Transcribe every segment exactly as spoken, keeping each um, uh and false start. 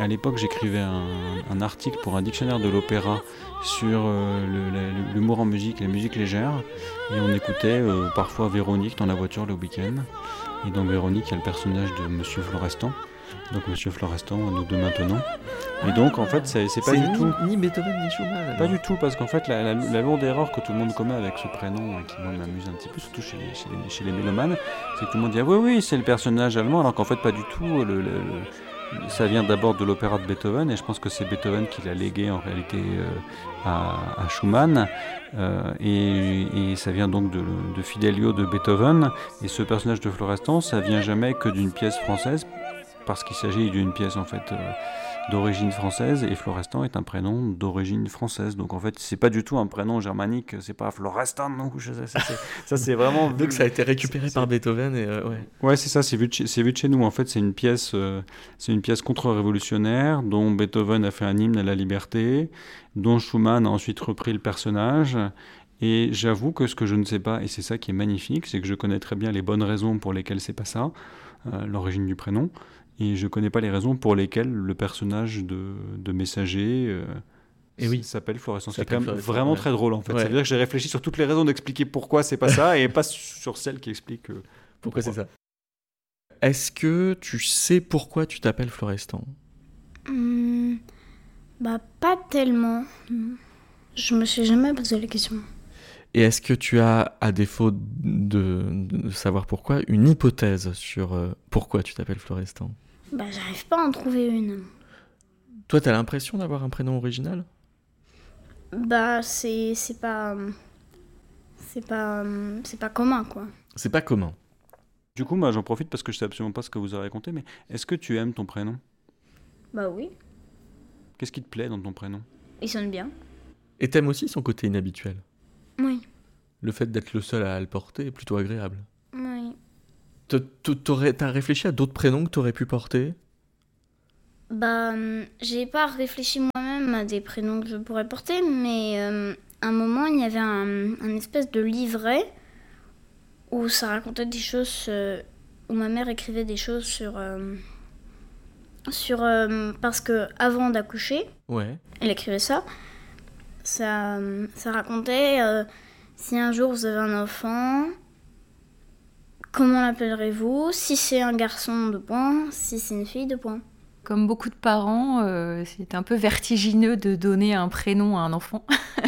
à l'époque, j'écrivais un, un article pour un dictionnaire de l'opéra sur euh, le, la, l'humour en musique, la musique légère. Et on écoutait euh, parfois Véronique dans la voiture le week-end. Et dans Véronique, il y a le personnage de Monsieur Florestan. Donc Monsieur Florestan, nous deux maintenant. Et donc en fait, c'est, c'est pas c'est du ni, tout... ni Beethoven ni Schumann. Alors. Pas du tout, parce qu'en fait, la, la, la lourde erreur que tout le monde commet avec ce prénom, hein, qui moi m'amuse un petit peu, surtout chez les, chez les, chez les mélomanes, c'est que tout le monde dit « Ah oui, oui, c'est le personnage allemand », alors qu'en fait, pas du tout. Le, le, le, ça vient d'abord de l'opéra de Beethoven, et je pense que c'est Beethoven qui l'a légué en réalité euh, à, à Schumann, euh, et, et ça vient donc de, de Fidelio de Beethoven, et ce personnage de Florestan, ça vient jamais que d'une pièce française, parce qu'il s'agit d'une pièce en fait... Euh, d'origine française, et Florestan est un prénom d'origine française. Donc en fait, c'est pas du tout un prénom germanique, c'est pas Florestan, non, je sais, c'est, c'est, ça c'est vraiment... Donc ça a été récupéré c'est, par Beethoven et euh, ouais. Ouais, c'est ça, c'est vu, de chez, c'est vu de chez nous. En fait, c'est une pièce, euh, c'est une pièce contre-révolutionnaire dont Beethoven a fait un hymne à la liberté, dont Schumann a ensuite repris le personnage. Et j'avoue que ce que je ne sais pas, et c'est ça qui est magnifique, c'est que je connais très bien les bonnes raisons pour lesquelles c'est pas ça, euh, l'origine du prénom. Et je ne connais pas les raisons pour lesquelles le personnage de, de Messager euh, et oui. s'appelle Florestan. C'est quand même Florestan, vraiment ouais. très drôle en fait. Ouais. Ça veut dire que j'ai réfléchi sur toutes les raisons d'expliquer pourquoi c'est pas ça et pas sur celles qui expliquent euh, pourquoi, pourquoi c'est ça. Est-ce que tu sais pourquoi tu t'appelles Florestan ? Mmh, Bah pas tellement. Je me suis jamais posé la question. Et est-ce que tu as, à défaut de, de savoir pourquoi, une hypothèse sur euh, pourquoi tu t'appelles Florestan ? Bah j'arrive pas à en trouver une. Toi, t'as l'impression d'avoir un prénom original ? Bah c'est c'est pas c'est pas c'est pas commun quoi. C'est pas commun. Du coup, moi j'en profite parce que je sais absolument pas ce que vous avez raconté, mais est-ce que tu aimes ton prénom ? Bah oui. Qu'est-ce qui te plaît dans ton prénom ? Il sonne bien. Et t'aimes aussi son côté inhabituel ? Oui. Le fait d'être le seul à le porter est plutôt agréable. Oui. T'as réfléchi à d'autres prénoms que t'aurais pu porter ? Bah, j'ai pas réfléchi moi-même à des prénoms que je pourrais porter, mais euh, à un moment, il y avait un, un espèce de livret où ça racontait des choses, euh, où ma mère écrivait des choses sur... Euh, sur euh, parce que avant d'accoucher, ouais. elle écrivait ça, ça, ça racontait... Euh, si un jour vous avez un enfant... Comment l'appellerez-vous ? Si c'est un garçon, de points. Si c'est une fille, de points. Comme beaucoup de parents, euh, c'est un peu vertigineux de donner un prénom à un enfant.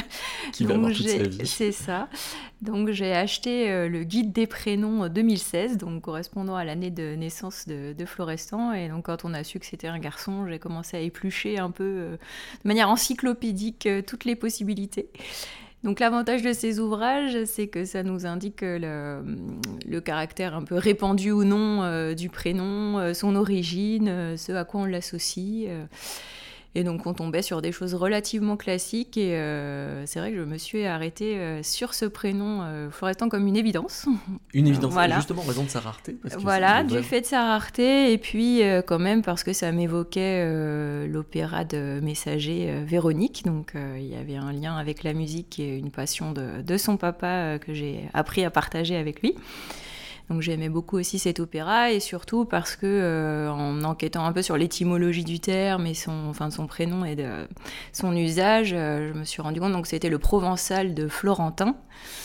Qui va avoir toute sa vie. C'est ça. Donc j'ai acheté euh, le guide des prénoms deux mille seize, donc correspondant à l'année de naissance de, de Florestan. Et donc quand on a su que c'était un garçon, j'ai commencé à éplucher un peu, euh, de manière encyclopédique, euh, toutes les possibilités. Donc l'avantage de ces ouvrages, c'est que ça nous indique le, le caractère un peu répandu ou non euh, du prénom, euh, son origine, euh, ce à quoi on l'associe. Euh, et donc on tombait sur des choses relativement classiques et euh, c'est vrai que je me suis arrêtée euh, sur ce prénom euh, Florestan comme une évidence. Une évidence, voilà. Justement en raison de sa rareté. Parce que voilà, du fait de sa rareté et puis euh, quand même parce que ça m'évoquait euh, l'opéra de Messager euh, Véronique. Donc euh, il y avait un lien avec la musique et une passion de, de son papa euh, que j'ai appris à partager avec lui. Donc j'aimais beaucoup aussi cet opéra et surtout parce que euh, en enquêtant un peu sur l'étymologie du terme et son, enfin de son prénom et de son usage, euh, je me suis rendu compte donc que c'était le provençal de Florentin.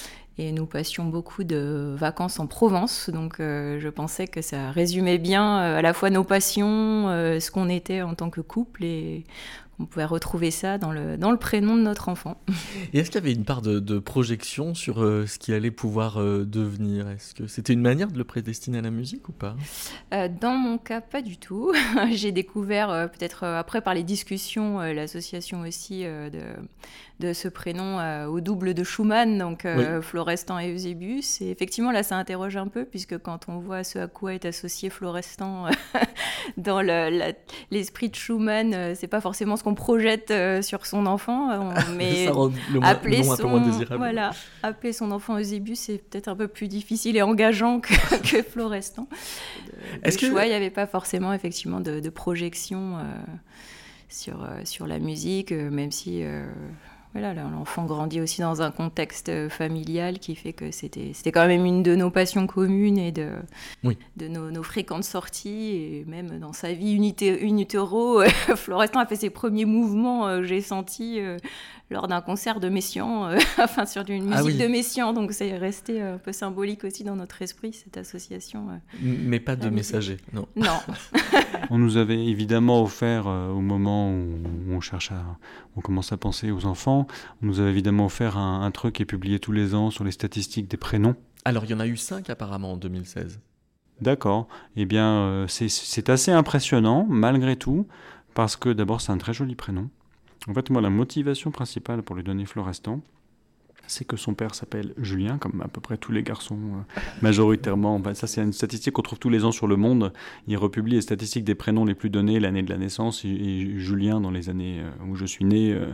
Et nous passions beaucoup de vacances en Provence, donc euh, je pensais que ça résumait bien euh, à la fois nos passions, euh, ce qu'on était en tant que couple, et on pouvait retrouver ça dans le, dans le prénom de notre enfant. Et est-ce qu'il y avait une part de, de projection sur euh, ce qu'il allait pouvoir euh, devenir ? Est-ce que c'était une manière de le prédestiner à la musique ou pas ? euh, Dans mon cas, pas du tout. J'ai découvert, euh, peut-être euh, après par les discussions, euh, l'association aussi euh, de... de ce prénom euh, au double de Schumann, donc euh, oui. Florestan et Eusebius. Et effectivement, là, ça interroge un peu, puisque quand on voit ce à quoi est associé Florestan euh, dans le, la, l'esprit de Schumann, euh, c'est pas forcément ce qu'on projette euh, sur son enfant, on, mais ça rend le moins, appeler, le nom un son, peu moins désirable. Voilà, appeler son enfant Eusebius, c'est peut-être un peu plus difficile et engageant que, que Florestan. De, Est-ce de que... choix, il n'y avait pas forcément effectivement de, de projection euh, sur, euh, sur la musique, euh, même si... Euh, voilà, l'enfant grandit aussi dans un contexte familial qui fait que c'était, c'était quand même une de nos passions communes et de, oui. de nos, nos fréquentes sorties. Et même dans sa vie in utero, Florestan a fait ses premiers mouvements, euh, j'ai senti, euh, lors d'un concert de Messiaen, euh, enfin sur une musique ah oui. de Messiaen. Donc c'est resté un peu symbolique aussi dans notre esprit, cette association. Euh, Mais pas de messager, non. Non. On nous avait évidemment offert, euh, au moment où on cherche à, on commence à penser aux enfants, on nous avait évidemment offert un, un truc qui est publié tous les ans sur les statistiques des prénoms. Alors il y en a eu cinq apparemment en deux mille seize. D'accord. Eh bien, euh, c'est, c'est assez impressionnant, malgré tout, parce que d'abord c'est un très joli prénom. En fait, moi, la motivation principale pour lui donner Florestan, c'est que son père s'appelle Julien, comme à peu près tous les garçons, euh, majoritairement. Enfin, ça, c'est une statistique qu'on trouve tous les ans sur Le Monde. Il republie les statistiques des prénoms les plus donnés, l'année de la naissance. Et, et Julien, dans les années où je suis né, euh,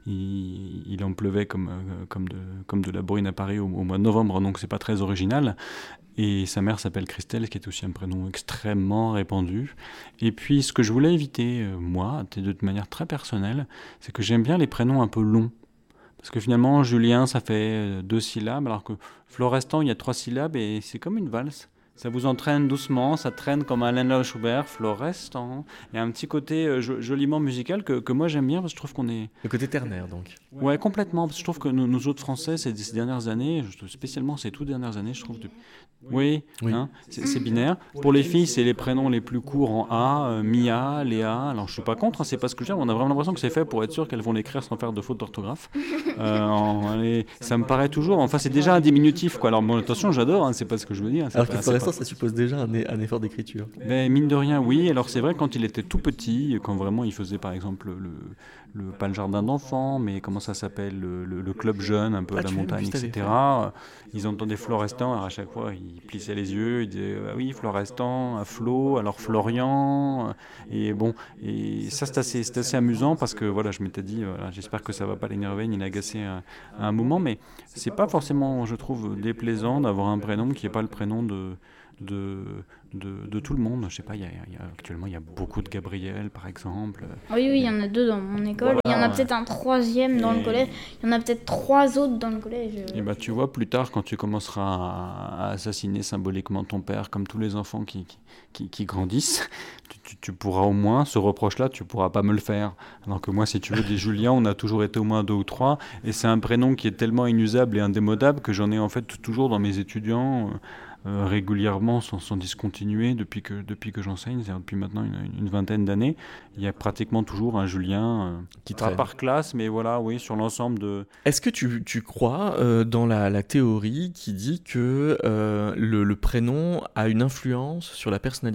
il, il en pleuvait comme, euh, comme, de, comme de la bruine à Paris au, au mois de novembre, donc c'est pas très original. Et sa mère s'appelle Christelle, qui est aussi un prénom extrêmement répandu. Et puis, ce que je voulais éviter, euh, moi, de manière très personnelle, c'est que j'aime bien les prénoms un peu longs. Parce que finalement, Julien, ça fait deux syllabes, alors que Florestan, il y a trois syllabes et c'est comme une valse. Ça vous entraîne doucement, ça traîne comme Alain Schubert, Florestan. Il y a un petit côté euh, joliment musical que, que moi j'aime bien parce que je trouve qu'on est... Le côté ternaire donc. Ouais, complètement. Parce que je trouve que nous, nous autres Français, ces, ces dernières années, spécialement ces toutes dernières années, je trouve... De... Oui, oui. Hein, c'est, c'est binaire. Pour les filles, c'est les prénoms les plus courts en A, euh, Mia, Léa. Alors je suis pas contre, hein, c'est pas ce que je dis. On a vraiment l'impression que c'est fait pour être sûr qu'elles vont l'écrire sans faire de faute d'orthographe. Euh, en, et ça me paraît toujours... Enfin, c'est déjà un diminutif, quoi. Alors bon, attention, j'adore, hein, c'est pas ce que je veux dire. Alors pas, que pour l'instant, ça suppose déjà un, un effort d'écriture. Mais mine de rien, oui. Alors c'est vrai, quand il était tout petit, quand vraiment il faisait par exemple le... Le, pas le jardin d'enfants, mais comment ça s'appelle, le, le, le club jeune, un peu ah, à la montagne, et cetera. Ils entendaient Florestan, alors à chaque fois, ils plissaient les yeux, ils disaient ah oui, Florestan, à Flo, alors Florian. Et bon, et ça, c'est assez, c'est assez amusant parce que voilà, je m'étais dit, voilà, j'espère que ça va pas l'énerver ni l'agacer à, à un moment, mais c'est pas forcément, je trouve, déplaisant d'avoir un prénom qui n'est pas le prénom de. De, de, de tout le monde. Je sais pas, y a, y a, actuellement, il y a beaucoup de Gabriel, par exemple. Oui, oui, il y en a deux dans mon école. Il voilà. y en a peut-être un troisième dans et... le collège. Il y en a peut-être trois autres dans le collège. Et bah, tu vois, plus tard, quand tu commenceras à, à assassiner symboliquement ton père, comme tous les enfants qui, qui, qui, qui grandissent, tu, tu, tu pourras au moins, ce reproche-là, tu pourras pas me le faire. Alors que moi, si tu veux, des Julien, on a toujours été au moins deux ou trois. Et c'est un prénom qui est tellement inusable et indémodable que j'en ai en fait toujours dans mes étudiants. Euh, Euh, régulièrement sans, sans discontinuer depuis que, depuis que j'enseigne, c'est-à-dire depuis maintenant une, une vingtaine d'années. Il y a pratiquement toujours un Julien euh, qui traîne. Pas par classe, mais voilà, oui, sur l'ensemble de... Est-ce que tu, tu crois euh, dans la, la théorie qui dit que euh, le, le prénom a une influence sur la personnalité ?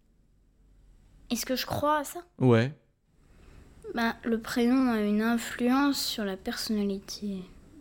Est-ce que je crois à ça ? Ouais. Bah, le prénom a une influence sur la personnalité.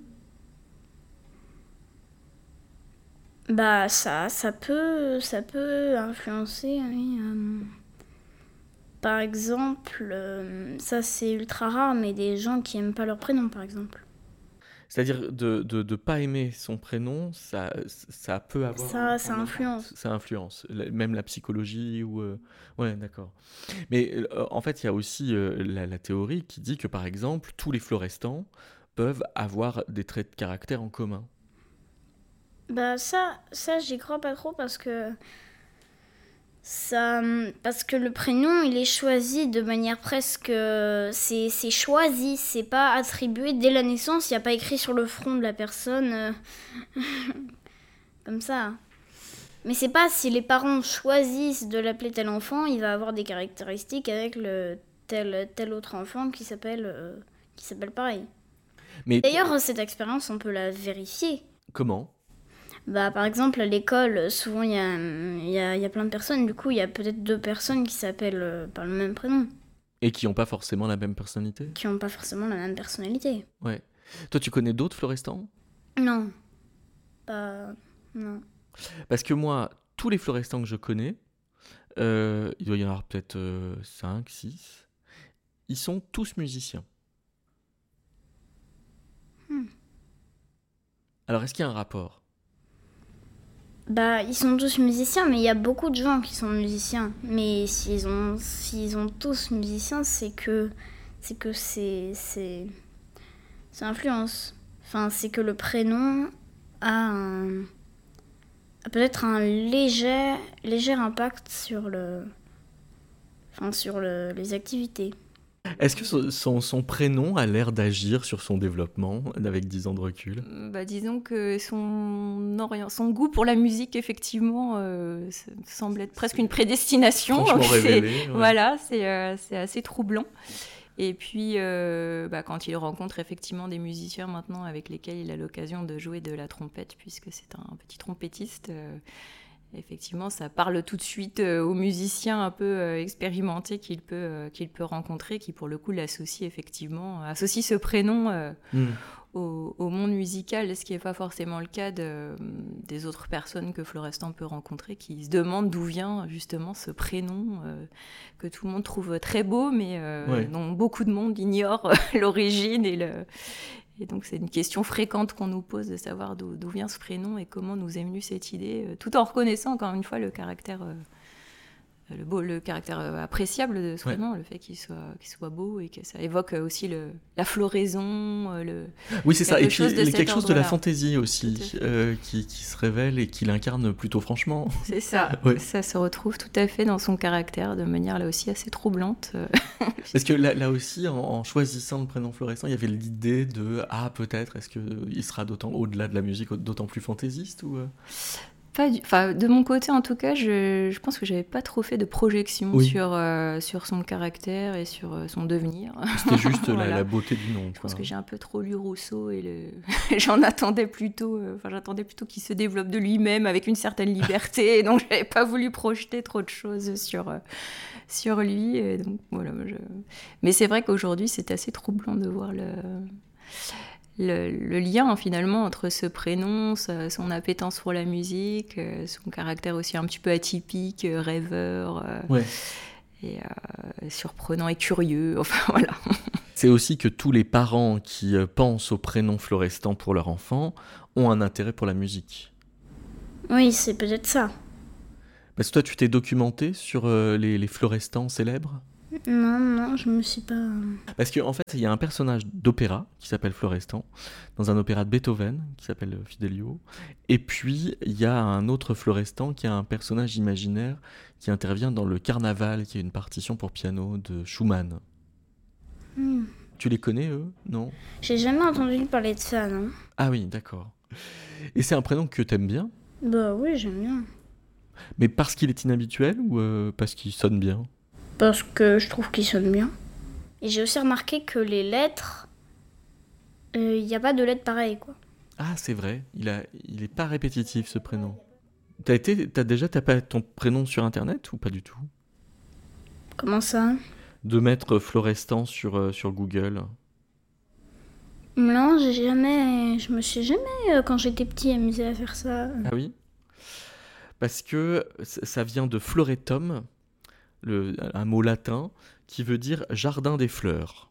Bah ça, ça peut, ça peut influencer. Oui, euh, par exemple, euh, ça c'est ultra rare, mais des gens qui aiment pas leur prénom, par exemple. C'est-à-dire de de de pas aimer son prénom, ça ça peut avoir. Ça, ça influence. Ça influence, même la psychologie ou. Euh... Ouais, d'accord. Mais euh, en fait, il y a aussi euh, la, la théorie qui dit que par exemple, tous les Florestans peuvent avoir des traits de caractère en commun. Bah ça, ça j'y crois pas trop parce que ça, parce que le prénom il est choisi de manière presque, c'est c'est choisi, c'est pas attribué dès la naissance, il y a pas écrit sur le front de la personne euh, comme ça. Mais c'est pas si les parents choisissent de l'appeler tel enfant, il va avoir des caractéristiques avec le tel tel autre enfant qui s'appelle euh, qui s'appelle pareil. Mais d'ailleurs cette expérience on peut la vérifier. Comment ? Bah, par exemple, à l'école, souvent, il y a, y, a, y a plein de personnes. Du coup, il y a peut-être deux personnes qui s'appellent euh, par le même prénom. Et qui n'ont pas forcément la même personnalité ? Qui n'ont pas forcément la même personnalité. Ouais. Toi, tu connais d'autres Florestans ? Non. Pas... Non. Parce que moi, tous les Florestans que je connais, euh, il doit y en avoir peut-être euh, cinq, six, ils sont tous musiciens. Hmm. Alors, est-ce qu'il y a un rapport ? Bah, ils sont tous musiciens, mais il y a beaucoup de gens qui sont musiciens. Mais s'ils ont, s'ils ont tous musiciens, c'est que c'est que c'est, c'est, ça influence. Enfin, c'est que le prénom a, un, a peut-être un léger, léger impact sur, le, enfin, sur le, les activités. Est-ce que son, son, son prénom a l'air d'agir sur son développement avec dix ans de recul ? Bah, disons que son, orient... son goût pour la musique, effectivement, euh, semble être presque une prédestination. Franchement c'est... révélé. Ouais. Voilà, c'est, euh, c'est assez troublant. Et puis, euh, bah, quand il rencontre effectivement des musiciens maintenant avec lesquels il a l'occasion de jouer de la trompette, puisque c'est un petit trompettiste, euh, effectivement, ça parle tout de suite euh, aux musiciens un peu euh, expérimentés qu'il peut, euh, qu'il peut rencontrer, qui pour le coup l'associent effectivement, associe ce prénom euh, mm. au, au monde musical, ce qui n'est pas forcément le cas de, des autres personnes que Florestan peut rencontrer, qui se demandent d'où vient justement ce prénom euh, que tout le monde trouve très beau, mais euh, ouais. dont beaucoup de monde ignore l'origine et le... Et donc, c'est une question fréquente qu'on nous pose de savoir d'où, d'où vient ce prénom et comment nous est venue cette idée, euh, tout en reconnaissant, encore une fois, le caractère, euh, le beau, le caractère euh, appréciable de ce ouais. prénom, le fait qu'il soit, qu'il soit beau et que ça évoque aussi le, la floraison. Euh, le, oui, c'est ça. Et puis, il y a quelque chose de la fantaisie aussi euh, qui, qui se révèle et qui l'incarne plutôt franchement. C'est ça. ouais. Ça se retrouve tout à fait dans son caractère de manière, là aussi, assez troublante. Parce que là, là aussi, en, en choisissant le prénom Florestan, il y avait l'idée de « Ah, peut-être, est-ce qu'il sera d'autant, au-delà de la musique, d'autant plus fantaisiste » ou euh... Pas du... enfin, de mon côté, en tout cas, je, je pense que j'avais pas trop fait de projection oui. sur, euh, sur son caractère et sur euh, son devenir. C'était juste voilà. la, la beauté du nom. Je pense que j'ai un peu trop lu Rousseau et le... j'en attendais plutôt, euh, enfin, j'attendais plutôt qu'il se développe de lui-même avec une certaine liberté, donc j'avais pas voulu projeter trop de choses sur, euh, sur lui. Et donc, voilà, je... Mais c'est vrai qu'aujourd'hui, c'est assez troublant de voir le... Le, le lien finalement entre ce prénom, sa, son appétence pour la musique, euh, son caractère aussi un petit peu atypique, euh, rêveur, euh, ouais. et euh, surprenant et curieux, enfin voilà. C'est aussi que tous les parents qui euh, pensent au prénom Florestan pour leur enfant ont un intérêt pour la musique. Oui, c'est peut-être ça. Parce que toi, tu t'es documenté sur euh, les, les Florestans célèbres ? Non, non, je me suis pas... Parce qu'en en fait, il y a un personnage d'opéra qui s'appelle Florestan, dans un opéra de Beethoven qui s'appelle Fidelio. Et puis, il y a un autre Florestan qui est un personnage imaginaire qui intervient dans le Carnaval, qui est une partition pour piano de Schumann. Mm. Tu les connais, eux ? Non ? J'ai jamais entendu parler de ça, non ? Ah oui, d'accord. Et c'est un prénom que t'aimes bien ? Bah oui, j'aime bien. Mais parce qu'il est inhabituel ou euh, parce qu'il sonne bien ? Parce que je trouve qu'il sonne bien. Et j'ai aussi remarqué que les lettres, il euh, n'y a pas de lettres pareilles, quoi. Ah, c'est vrai. Il a, il est pas répétitif, ce prénom. T'as été, t'as déjà tapé ton prénom sur Internet ou pas du tout ? Comment ça ? De mettre Florestan sur, euh, sur Google. Non, j'ai jamais... Je me suis jamais, euh, quand j'étais petit, amusée à faire ça. Ah oui ? Parce que ça vient de floretum, Le, un mot latin qui veut dire jardin des fleurs.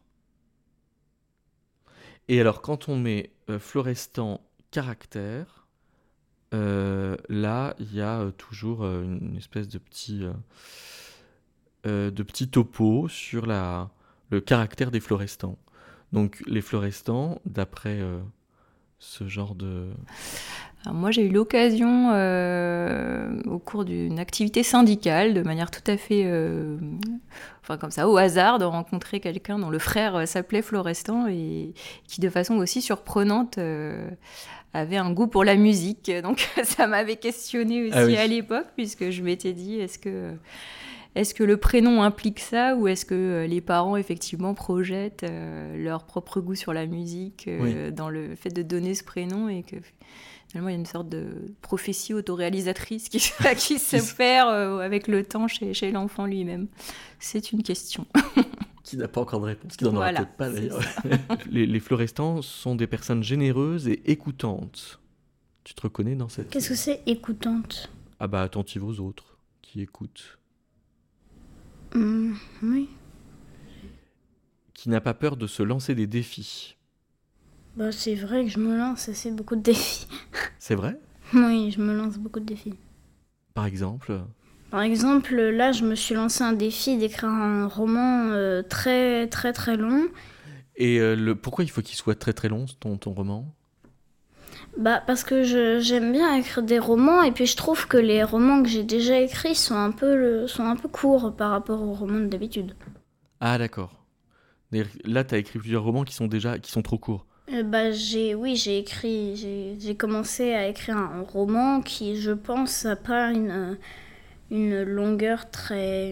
Et alors quand on met euh, Florestan caractère, euh, là il y a euh, toujours euh, une espèce de petit, euh, euh, de petit topo sur la, le caractère des Florestans. Donc les Florestans, d'après euh, ce genre de... Alors moi, j'ai eu l'occasion, euh, au cours d'une activité syndicale, de manière tout à fait, euh, enfin comme ça, au hasard, de rencontrer quelqu'un dont le frère s'appelait Florestan et qui, de façon aussi surprenante, euh, avait un goût pour la musique. Donc ça m'avait questionnée aussi ah oui. à l'époque, puisque je m'étais dit, est-ce que... Est-ce que le prénom implique ça ou est-ce que les parents, effectivement, projettent euh, leur propre goût sur la musique euh, oui. dans le fait de donner ce prénom et que finalement, il y a une sorte de prophétie autoréalisatrice qui, qui s'opère euh, avec le temps chez, chez l'enfant lui-même. C'est une question. Qui n'a pas encore de réponse, qui n'en voilà, aura peut-être pas d'ailleurs. les, les Florestans sont des personnes généreuses et écoutantes. Tu te reconnais dans cette... Qu'est-ce que c'est écoutante ? Ah bah, attentive aux autres, qui écoutent. Mmh, oui. Qui n'a pas peur de se lancer des défis. Bah, c'est vrai que je me lance assez beaucoup de défis. C'est vrai ? Oui, je me lance beaucoup de défis. Par exemple ? Par exemple, là, je me suis lancé un défi d'écrire un roman euh, très, très, très long. Et euh, le, pourquoi il faut qu'il soit très très long, ton, ton roman ? Bah, parce que je, j'aime bien écrire des romans, et puis je trouve que les romans que j'ai déjà écrits sont un peu, le, sont un peu courts par rapport aux romans de d'habitude. Ah d'accord. Là, tu as écrit plusieurs romans qui sont déjà qui sont trop courts. Euh, bah, j'ai, oui, j'ai écrit, j'ai, j'ai commencé à écrire un roman qui, je pense, n'a pas une, une longueur très...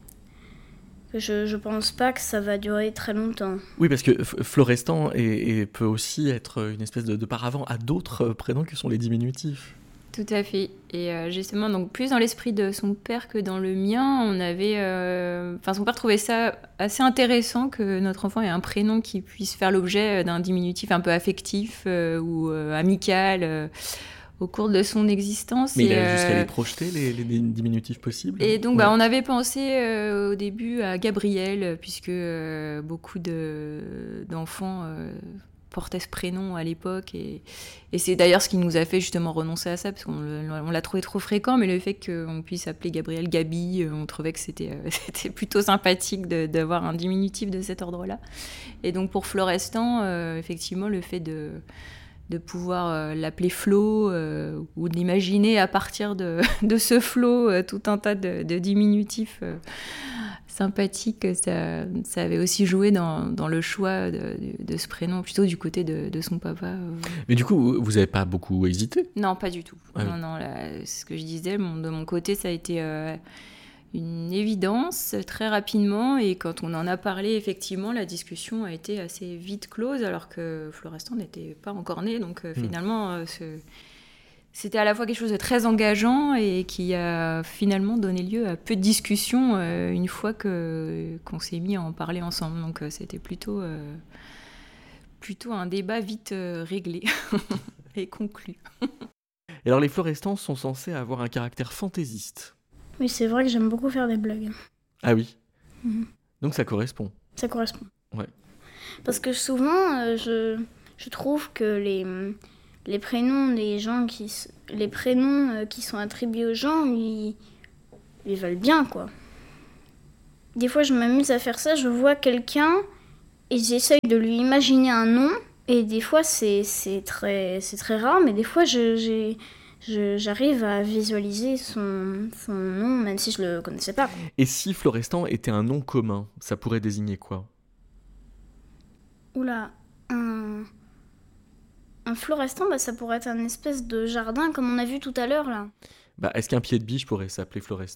Je, je pense pas que ça va durer très longtemps. Oui, parce que F- Florestan est, est- peut aussi être une espèce de, de paravent à d'autres euh, prénoms que sont les diminutifs. Tout à fait. Et euh, justement, donc plus dans l'esprit de son père que dans le mien, on avait... euh, Enfin, son père trouvait ça assez intéressant que notre enfant ait un prénom qui puisse faire l'objet d'un diminutif un peu affectif euh, ou euh, amical euh, au cours de son existence. Mais et, il a jusqu'à euh, les projeter, les, les diminutifs possibles. Et donc, Ouais. bah, on avait pensé euh, au début à Gabriel, puisque euh, beaucoup de, d'enfants euh, portait ce prénom à l'époque. Et, et c'est d'ailleurs ce qui nous a fait justement renoncer à ça, parce qu'on le- on l'a trouvé trop fréquent, mais le fait qu'on puisse appeler Gabriel Gabi, euh, on trouvait que c'était, euh, c'était plutôt sympathique de- d'avoir un diminutif de cet ordre-là. Et donc pour Florestan, euh, effectivement, le fait de, de pouvoir euh, l'appeler Flo, euh, ou d'imaginer à partir de, de ce Flo euh, tout un tas de, de diminutifs euh, sympathiques, ça, ça avait aussi joué dans, dans le choix de, de, de ce prénom, plutôt du côté de, de son papa. euh. Mais du coup, vous n'avez pas beaucoup hésité ? Non, pas du tout. Ah non, oui. non, là, ce que je disais, mon- de mon côté, ça a été euh, une évidence très rapidement. Et quand on en a parlé, effectivement, la discussion a été assez vite close, alors que Florestan n'était pas encore né. Donc euh, Hmm. finalement, euh, ce- c'était à la fois quelque chose de très engageant et qui a finalement donné lieu à peu de discussions euh, une fois que, qu'on s'est mis à en parler ensemble. Donc euh, c'était plutôt, euh, plutôt un débat vite euh, réglé et conclu. Et alors, les Florestans sont censés avoir un caractère fantaisiste. Oui, c'est vrai que j'aime beaucoup faire des blagues. Ah oui. Mhm. Donc ça correspond. Ça correspond. Ouais. Parce que souvent, euh, je, je trouve que les, les prénoms des gens qui, s- les prénoms euh, qui sont attribués aux gens, ils, ils veulent bien, quoi. Des fois, je m'amuse à faire ça. Je vois quelqu'un et j'essaye de lui imaginer un nom. Et des fois, c'est, c'est, très, c'est très rare, mais des fois, je, j'ai, je- j'arrive à visualiser son, son nom, même si je le connaissais pas, quoi. Et si Florestan était un nom commun, ça pourrait désigner quoi ? Oula, un... Un florestan, bah, ça pourrait être un espèce de jardin comme on a vu tout à l'heure là. Bah, est-ce qu'un pied de biche pourrait s'appeler Florestan ?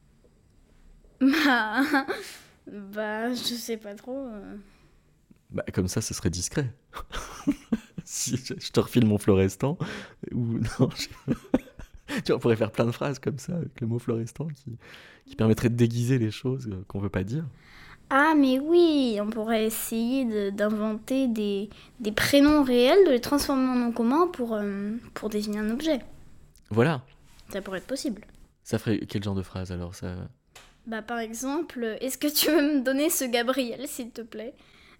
Bah, bah, je sais pas trop. euh. Bah, comme ça, ce serait discret. Si je, je te refile mon Florestan, ou non, je- tu vois, on pourrait faire plein de phrases comme ça avec le mot Florestan qui, qui permettrait de déguiser les choses euh, qu'on veut pas dire. Ah, mais oui, on pourrait essayer de- d'inventer des, des prénoms réels, de les transformer en nom commun pour, euh, pour désigner un objet. Voilà. Ça pourrait être possible. Ça ferait quel genre de phrase alors ça... Bah, par exemple, est-ce que tu veux me donner ce Gabriel, s'il te plaît?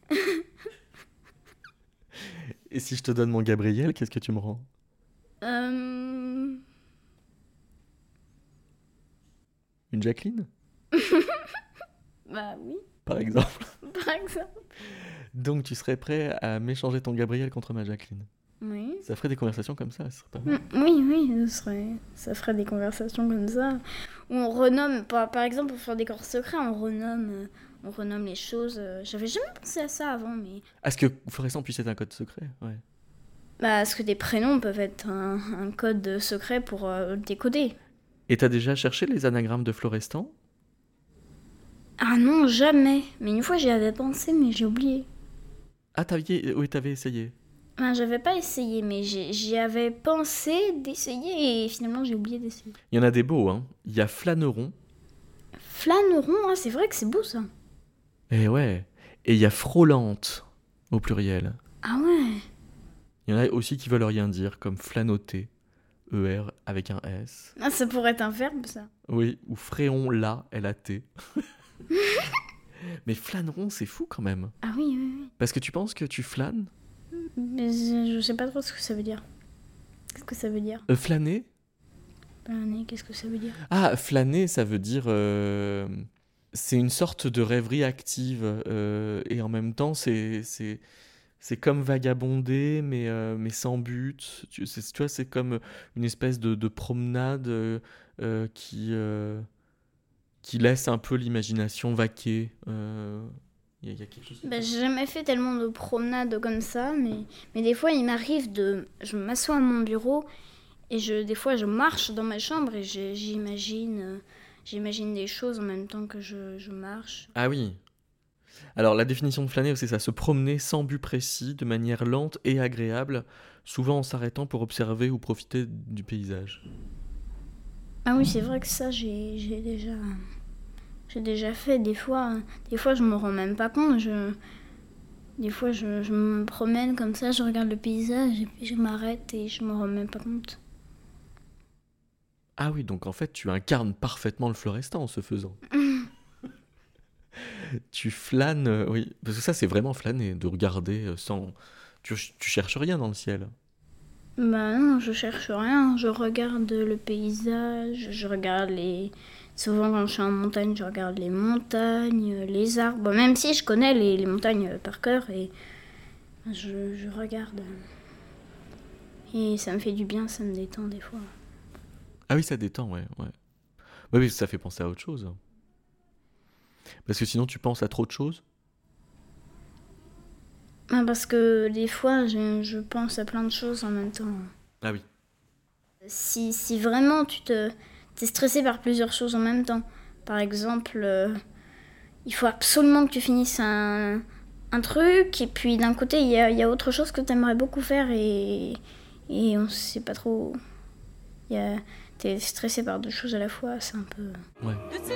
Et si je te donne mon Gabriel, qu'est-ce que tu me rends ? Euh... Une Jacqueline, Bah oui, par exemple. par exemple. Donc tu serais prêt à m'échanger ton Gabriel contre ma Jacqueline. Oui. Ça ferait des conversations comme ça, ce serait pas mal. Mm, Oui, oui, ce serait, ça ferait des conversations comme ça. Où on renomme, par, par exemple, pour faire des corps secrets, on renomme, euh, on renomme les choses. euh, J'avais jamais pensé à ça avant, mais. Est-ce que Florestan puisse être un code secret ? Ouais. Bah, parce que des prénoms peuvent être un, un code secret pour euh, le décoder. Et t'as déjà cherché les anagrammes de Florestan ? Ah non, jamais. Mais une fois, j'y avais pensé, mais j'ai oublié. Ah, t'avais... oui, t'avais essayé. Enfin, j'avais pas essayé, mais j'ai- j'y avais pensé d'essayer et finalement, j'ai oublié d'essayer. Il y en a des beaux, hein. Il y a Flâneron. Flâneron, ah, c'est vrai que c'est beau ça. Eh ouais. Et il y a Frôlante, au pluriel. Ah ouais. Il y en a aussi qui veulent rien dire, comme flânoter, E R avec un S. Ah, ça pourrait être un verbe ça. Oui, ou Fréon la, L A T. Mais flâneron, c'est fou quand même. Ah oui, oui, oui. Parce que tu penses que tu flânes ? Mais je, je sais pas trop ce que ça veut dire. Qu'est-ce que ça veut dire? Euh, flâner ? Planer, qu'est-ce que ça veut dire? Ah, flâner, ça veut dire... euh, C'est une sorte de rêverie active euh, et en même temps c'est c'est c'est comme vagabonder mais euh, mais sans but. Tu, c'est- tu vois, c'est comme une espèce de, de promenade euh, euh, qui euh, qui laisse un peu l'imagination vaquer. Euh, Il y, a il y a quelque chose. Bah, j'ai jamais fait tellement de promenades comme ça, mais, mais des fois il m'arrive de... Je m'assois à mon bureau et je, des fois je marche dans ma chambre et j'ai- j'imagine, euh, j'imagine des choses en même temps que je, je marche. Ah oui. Alors la définition de flâner, c'est ça, se promener sans but précis, de manière lente et agréable, souvent en s'arrêtant pour observer ou profiter du paysage. Ah oui, c'est vrai que ça j'ai j'ai déjà, j'ai déjà fait. Des fois, des fois je me rends même pas compte. Je, des fois je, je me promène comme ça, je regarde le paysage et puis je m'arrête et je me rends même pas compte. Ah oui, donc en fait tu incarnes parfaitement le Florestan en ce faisant. Tu flânes, euh, oui, parce que ça c'est vraiment flâner, de regarder euh, sans... Tu, tu cherches rien dans le ciel. Bah non, je cherche rien. Je regarde le paysage, je regarde les... Souvent quand je suis en montagne, je regarde les montagnes, les arbres. Bon, même si je connais les, les montagnes par cœur, et je, je regarde. Et ça me fait du bien, ça me détend des fois. Ah oui, ça détend, ouais, ouais. Oui, oui, ça fait penser à autre chose. Parce que sinon tu penses à trop de choses. Ah, parce que des fois, je, je pense à plein de choses en même temps. Ah oui. Si, si vraiment tu te, t'es stressé par plusieurs choses en même temps, par exemple, euh, il faut absolument que tu finisses un, un truc, et puis d'un côté, il y a, il y a autre chose que tu aimerais beaucoup faire, et, et on sait pas trop. Il y a, t'es stressé par deux choses à la fois, c'est un peu... Ouais.